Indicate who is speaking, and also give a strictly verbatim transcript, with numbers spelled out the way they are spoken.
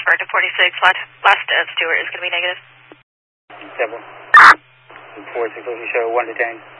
Speaker 1: Spark to forty-six, last, last uh, Stewart is going to be negative.
Speaker 2: seven. four six, show one to ten.